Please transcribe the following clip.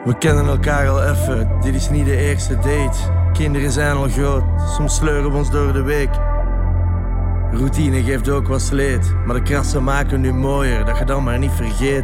We kennen elkaar al even, dit is niet de eerste date. Kinderen zijn al groot, soms sleuren we ons door de week. Routine geeft ook wat sleet, maar de krassen maken nu mooier, dat je dan maar niet vergeet.